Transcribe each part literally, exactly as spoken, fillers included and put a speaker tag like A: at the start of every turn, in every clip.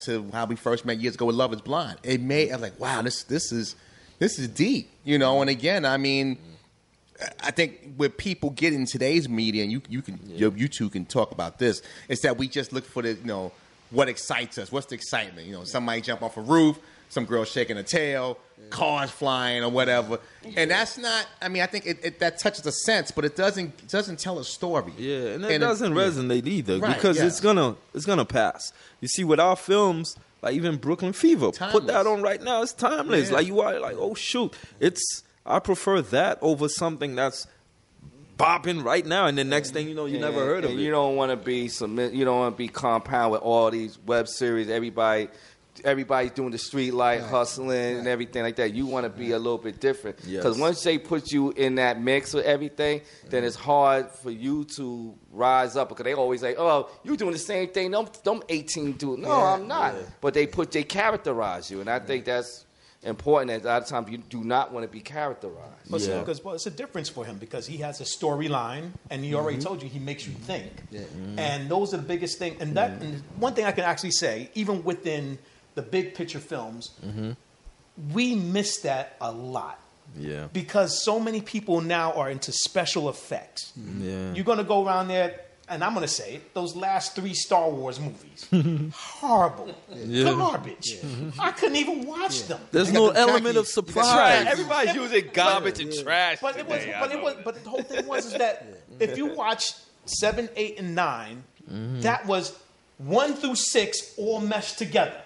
A: to how we first met years ago with Love Is Blind. It made I was like, wow, this this is this is deep, you know. And again, I mean, I think with people get in today's media, and you you can yeah. you, you two can talk about this, is that we just look for the you know what excites us. What's the excitement? You know, somebody jump off a roof, some girl shaking a tail, yeah. cars flying or whatever, and that's not. I mean, I think it, it, that touches a sense, but it doesn't it doesn't tell a story.
B: Yeah, and it and doesn't it, resonate yeah. either right, because yeah. it's gonna it's gonna pass. You see, with our films, like even Brooklyn Fever, timeless. Put that on right now. It's timeless. Yeah. Like you are like, oh shoot, it's. I prefer that over something that's bopping right now, and the next thing you know, you
C: yeah,
B: never heard of
C: and
B: it.
C: You don't want to be submit. You don't want to be compound with all these web series. Everybody, everybody's doing the street life, right. hustling, right. and everything like that. You want to be a little bit different because yes. once they put you in that mix with everything, then it's hard for you to rise up because they always say, "Oh, you doing the same thing." Them, them eighteen do. No, yeah, I'm not. Yeah. But they put they characterize you, and I think that's important. At a lot of times, you do not want to be characterized.
D: But yeah. Because well, it's a difference for him because he has a storyline, and he already mm-hmm. told you he makes you think. Yeah. Mm-hmm. And those are the biggest thing. And that, mm-hmm. and one thing I can actually say, even within the big picture films, mm-hmm. we miss that a lot.
B: Yeah.
D: Because so many people now are into special effects.
B: Yeah.
D: You're going to go around there. And I'm going to say it, those last three Star Wars movies, horrible, yeah. garbage. Yeah. I couldn't even watch yeah. them.
B: There's no element of surprise.
C: Everybody's using garbage and
D: yeah.
C: trash
D: but
C: today.
D: It was, but, it was, but the whole thing was is that yeah. if you watch seven, eight, and nine, mm-hmm. that was one through six all meshed together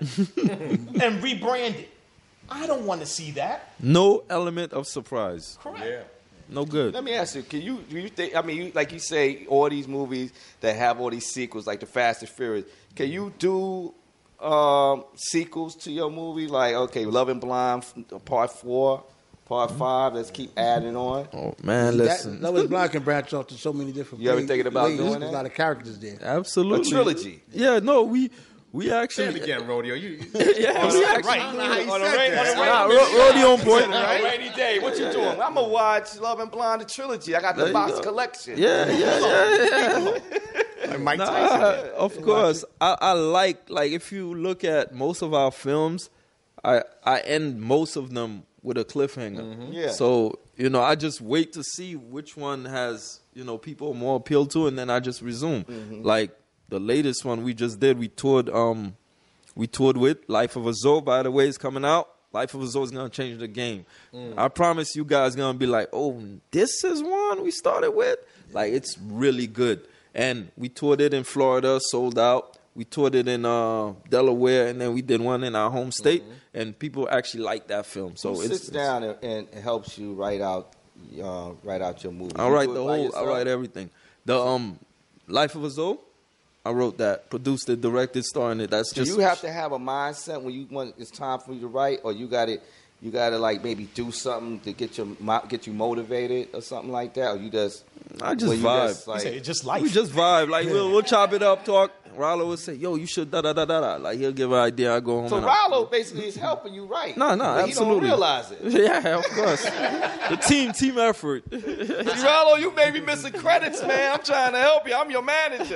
D: and rebranded. I don't want to see that.
B: No element of surprise.
D: Correct.
C: Yeah.
B: No good.
C: Let me ask you: Can you, do you think? I mean, you, like you say, all these movies that have all these sequels, like the Fast and Furious. Can you do um, sequels to your movie? Like, okay, Love and Blind, Part Four, Part Five. Let's keep adding on.
B: Oh man, listen.
E: That, Love and Blind can branch off to so many different.
C: You ever thinking about ways. doing
E: There's
C: that?
E: a lot of characters there.
B: Absolutely,
C: a trilogy.
B: Yeah, no, we. We actually...
A: Say it again, Rodeo. You, you,
B: yeah,
A: oh,
B: we actually...
A: Right. I don't know how you
C: on
A: said
C: rain,
A: that.
C: On
B: nah, ro- rodeo on point.
C: On a rainy day, what you doing? I'm going to watch Love and Blind, the trilogy. I got the
B: there
C: box collection.
B: Yeah, yeah, yeah, yeah.
A: Like Mike
B: nah,
A: Tyson.
B: Of course. I, I like, like, if you look at most of our films, I, I end most of them with a cliffhanger.
C: Mm-hmm. Yeah.
B: So, you know, I just wait to see which one has, you know, people more appeal to, and then I just resume. Mm-hmm. Like, the latest one we just did, we toured... um. We toured with Life of a Zoe, by the way, is coming out. Life of a Zoe is going to change the game. Mm. I promise you guys going to be like, oh, this is one we started with? Like, it's really good. And we toured it in Florida, sold out. We toured it in uh, Delaware, and then we did one in our home state. Mm-hmm. And people actually like that film. So
C: Who
B: it's,
C: sits down and, and helps you write out uh, write out your movie?
B: I
C: you
B: write the whole, I write everything. The um, Life of a Zoe. I wrote that, produced it, directed, starring it. That's
C: Do
B: just.
C: you have to have a mindset when you want it's time for you to write, or you got to, you got to like maybe do something to get your get you motivated or something like that, or you just.
B: I just vibe.
D: Just, like, it's just life.
B: We just vibe. Like yeah. we'll we'll chop it up, talk. Rollo will say, "Yo, you should da da da da da." Like he'll give an idea. I go home.
C: So
B: and
C: Rollo basically is helping you write.
B: No, no,
C: but
B: absolutely.
C: He don't realize it.
B: Yeah, of course. The team, team effort.
C: Rollo, you may be missing credits, man. I'm trying to help you. I'm your manager.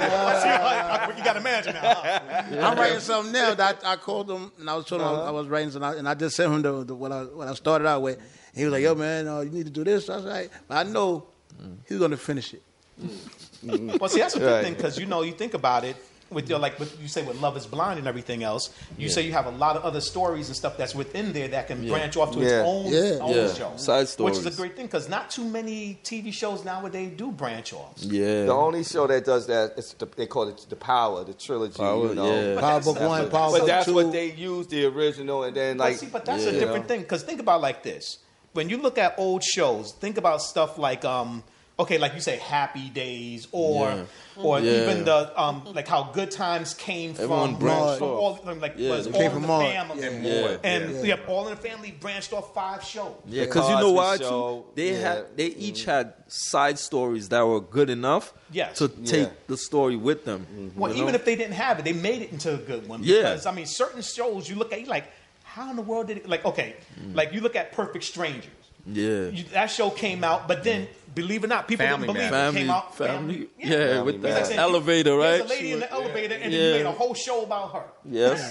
D: Uh, you got a manager now. Huh?
E: Yeah. I'm writing something now that I, I called him and I was told him uh-huh. I was writing something, and I just sent him the, the what I what I started out with. And he was like, "Yo, man, uh, you need to do this." I was like, "But I know mm. he's gonna finish it."
D: Mm. Well, see, that's a good right. thing because you know you think about it. With your like, with, you say with Love Is Blind and everything else, you yeah. say you have a lot of other stories and stuff that's within there that can yeah. branch off to
C: yeah.
D: its own,
E: yeah.
D: own
B: yeah.
D: show,
B: side stories,
D: which is a great thing because not too many T V shows nowadays do branch off.
B: Yeah,
C: the only show that does that is the, they call it the Power, the trilogy.
B: Power,
C: you know,
B: yeah.
E: Power Book One, Power Book Two.
C: But that's what they use the original, and then like.
D: But, see, but that's
B: yeah.
D: a different thing because think about it like this: when you look at old shows, think about stuff like um. Okay, like you say, Happy Days, or
B: yeah.
D: or
B: yeah.
D: even the um, like how Good Times came
B: Everyone
D: from,
B: branched
D: from
B: off.
D: all like
B: Yeah,
D: was
B: they
D: All
E: came
D: in
E: from
D: the
E: Mars.
D: Family,
B: Yeah, yeah,
D: and
B: yeah.
D: yeah, All in the Family branched off five shows.
B: Yeah, because you know why
C: show,
B: too? They
C: yeah.
B: had they each had side stories that were good enough
D: Yes.
B: to take
C: Yeah.
B: the story with them.
D: Mm-hmm. Well,
B: you know?
D: even if they didn't have it, they made it into a good one.
B: Yeah.
D: Because I mean, certain shows you look at, you like, how in the world did it? Like, okay, mm. like you look at Perfect Strangers.
B: Yeah,
D: You, that show came out, but then, believe it or not, people
A: Family
D: didn't believe
A: Man.
D: it came out.
B: family,
D: Yeah,
B: yeah,
C: Family
B: with
C: Man.
B: the
D: Like saying,
B: elevator,
D: There's
B: right?
D: a lady in the elevator, and
B: yeah.
D: then you made a whole show about her.
B: Yes.